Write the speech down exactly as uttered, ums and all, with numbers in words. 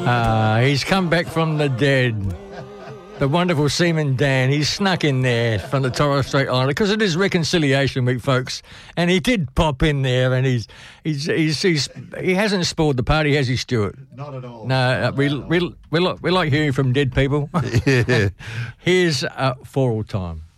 Uh, he's come back from the dead. The wonderful seaman Dan, he's snuck in there from the Torres Strait Islander because it is Reconciliation Week, folks. And he did pop in there, and he's he's he's, he's he hasn't spoiled the party, has he, Stuart? Not at all. No, uh, we we we like, we like hearing from dead people. Yeah. Here's uh, For All Time.